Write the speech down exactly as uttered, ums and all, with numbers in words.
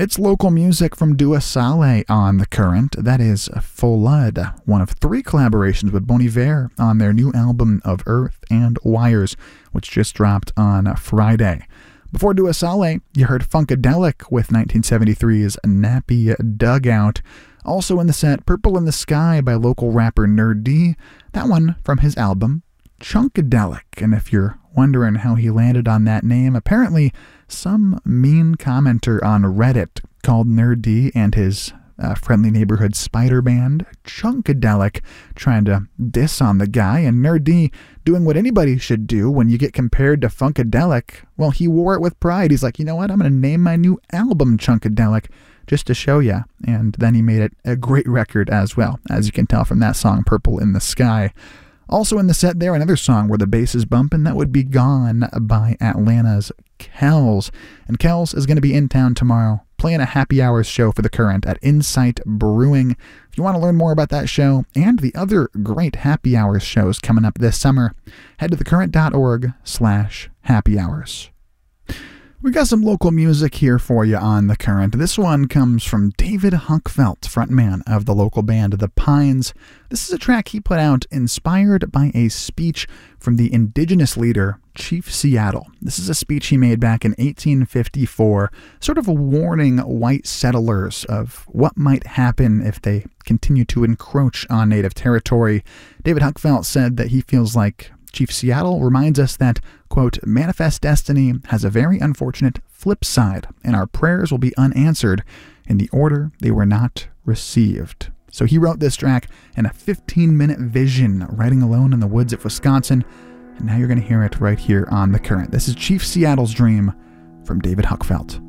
It's local music from Dua Saleh on The Current. That is Folud, one of three collaborations with Bon Iver on their new album of Earth and Wires, which just dropped on Friday. Before Dua Saleh, you heard Funkadelic with nineteen seventy-three's Nappy Dugout. Also in the set, Purple in the Sky by local rapper Nerd D, that one from his album Chunkadelic. And if you're wondering how he landed on that name, apparently some mean commenter on Reddit called Nerd D and his uh, friendly neighborhood spider band Chunkadelic, trying to diss on the guy, and Nerd D doing what anybody should do when you get compared to Funkadelic. Well, he wore it with pride. He's like, you know what, I'm going to name my new album Chunkadelic just to show ya. And then he made it a great record as well, as you can tell from that song Purple in the Sky. Also in the set there, another song where the bass is bumping, that would be Gone by Atlanta's Kells. And Kells is going to be in town tomorrow, playing a happy hours show for The Current at Insight Brewing. If you want to learn more about that show and the other great happy hours shows coming up this summer, head to thecurrent.org slash happy hours. We got some local music here for you on The Current. This one comes from David Huckfelt, frontman of the local band The Pines. This is a track he put out inspired by a speech from the indigenous leader, Chief Seattle. This is a speech he made back in eighteen fifty-four, sort of warning white settlers of what might happen if they continue to encroach on native territory. David Huckfelt said that he feels like Chief Seattle reminds us that, quote, manifest destiny has a very unfortunate flip side, and our prayers will be unanswered in the order they were not received. So he wrote this track in a fifteen-minute vision, riding alone in the woods of Wisconsin, and now you're going to hear it right here on The Current. This is Chief Seattle's Dream from David Huckfelt.